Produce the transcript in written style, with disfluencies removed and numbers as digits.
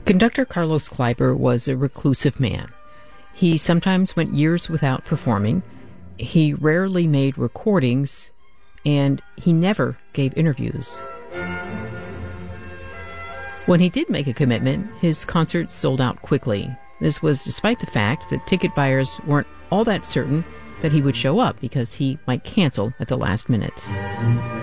Conductor Carlos Kleiber was a reclusive man. He sometimes went years without performing. He rarely made recordings, and he never gave interviews. When he did make a commitment, his concerts sold out quickly. This was despite the fact that ticket buyers weren't all that certain that he would show up because he might cancel at the last minute.